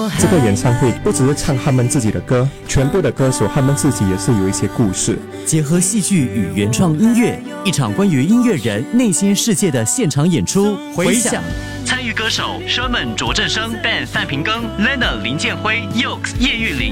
这个演唱会不只是唱他们自己的歌，全部的歌手他们自己也是有一些故事， 结合戏剧与原创音乐，一场关于音乐人内心世界的现场演出。回响参与歌手 Sherman 卓振生、Ben 范平庚、Lena 林建辉、Yokes 叶玉玲。